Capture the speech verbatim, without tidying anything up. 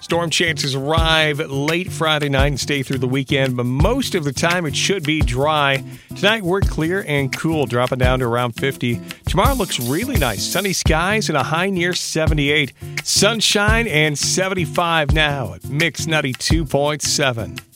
Storm chances arrive late Friday night and stay through the weekend, but most of the time it should be dry. Tonight we're clear and cool, dropping down to around fifty. Tomorrow looks really nice. Sunny skies and a high near seventy-eight. Sunshine and seventy-five now at Mix ninety-two point seven.